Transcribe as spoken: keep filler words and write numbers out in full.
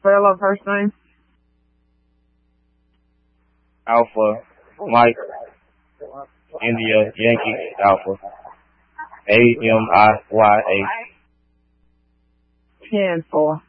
spell of first name? Alpha, Mike, India, Yankee, Alpha. A M I Y A. ten four.